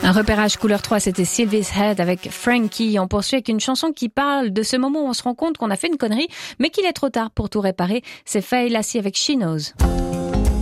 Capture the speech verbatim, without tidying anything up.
Un repérage couleur trois, c'était Sylvie's Head avec Frankie. On poursuit avec une chanson qui parle de ce moment où on se rend compte qu'on a fait une connerie, mais qu'il est trop tard pour tout réparer. C'est Faye Lassie avec She Knows.